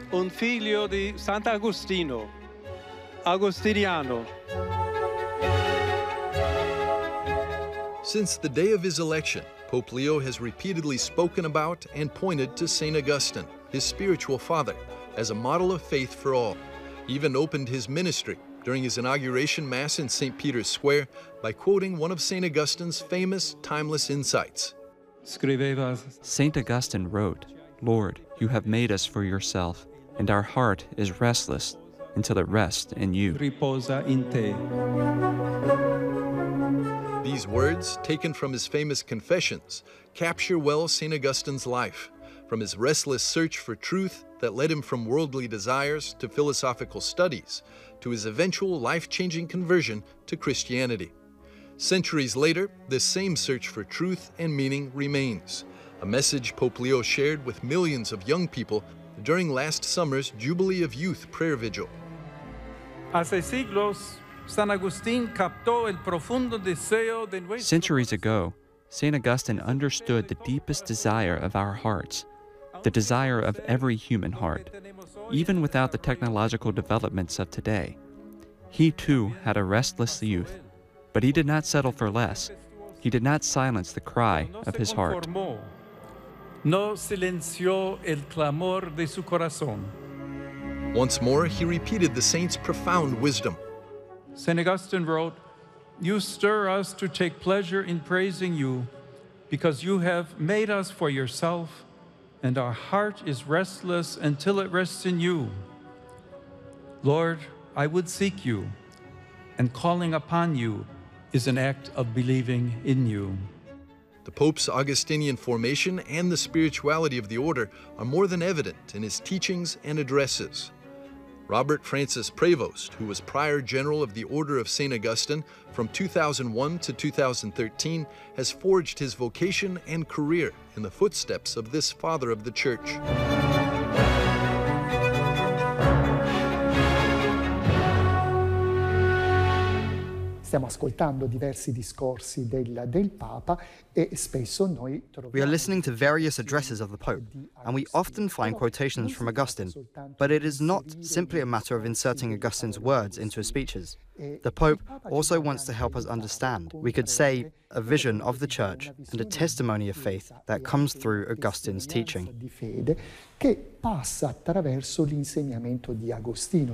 un figlio di Sant'Agostino, Agostiniano. Since the day of his election, Pope Leo has repeatedly spoken about and pointed to St. Augustine, his spiritual father, as a model of faith for all. He even opened his ministry during his inauguration Mass in St. Peter's Square by quoting one of St. Augustine's famous, timeless insights. St. Augustine wrote, "Lord, you have made us for yourself, and our heart is restless until it rests in you." Riposa in te. These words, taken from his famous Confessions, capture well St. Augustine's life, from his restless search for truth that led him from worldly desires to philosophical studies, to his eventual life-changing conversion to Christianity. Centuries later, this same search for truth and meaning remains, a message Pope Leo shared with millions of young people during last summer's Jubilee of Youth prayer vigil. Hace siglos, San Agustín captó el profundo deseo de nuestro. Centuries ago, St. Augustine understood the deepest desire of our hearts, the desire of every human heart, even without the technological developments of today. He too had a restless youth, but he did not settle for less. He did not silence the cry of his heart. No silenció el clamor de su corazón. Once more, he repeated the saint's profound wisdom. St. Augustine wrote, "You stir us to take pleasure in praising you, because you have made us for yourself, and our heart is restless until it rests in you. Lord, I would seek you, and calling upon you is an act of believing in you." The Pope's Augustinian formation and the spirituality of the order are more than evident in his teachings and addresses. Robert Francis Prevost, who was Prior General of the Order of St. Augustine from 2001 to 2013, has forged his vocation and career in the footsteps of this Father of the Church. Stiamo ascoltando diversi discorsi del Papa e spesso noi troviamo. We are listening to various addresses of the Pope, and we often find quotations from Augustine, but it is not simply a matter of inserting Augustine's words into his speeches. The Pope also wants to help us understand, we could say, a vision of the Church and a testimony of faith that comes through Augustine's teaching. Di fede che passa attraverso l'insegnamento di Agostino.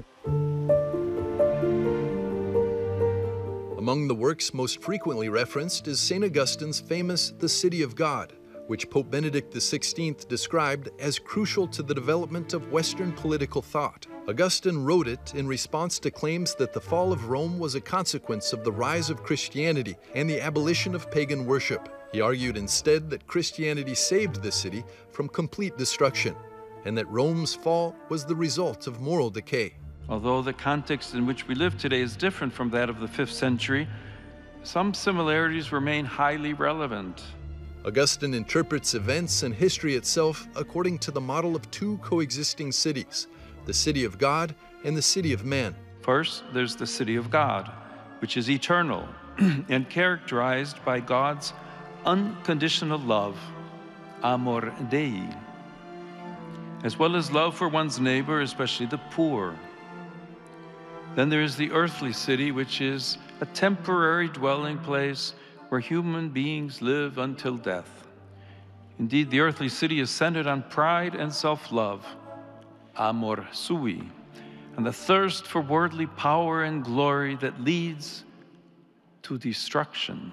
Among the works most frequently referenced is St. Augustine's famous The City of God, which Pope Benedict XVI described as crucial to the development of Western political thought. Augustine wrote it in response to claims that the fall of Rome was a consequence of the rise of Christianity and the abolition of pagan worship. He argued instead that Christianity saved the city from complete destruction, and that Rome's fall was the result of moral decay. Although the context in which we live today is different from that of the 5th century, some similarities remain highly relevant. Augustine interprets events and history itself according to the model of two coexisting cities, the city of God and the city of man. First, there's the city of God, which is eternal and characterized by God's unconditional love, amor Dei, as well as love for one's neighbor, especially the poor. Then there is the earthly city, which is a temporary dwelling place where human beings live until death. Indeed, the earthly city is centered on pride and self-love, amor sui, and the thirst for worldly power and glory that leads to destruction.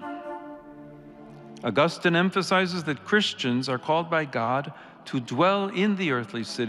Augustine emphasizes that Christians are called by God to dwell in the earthly city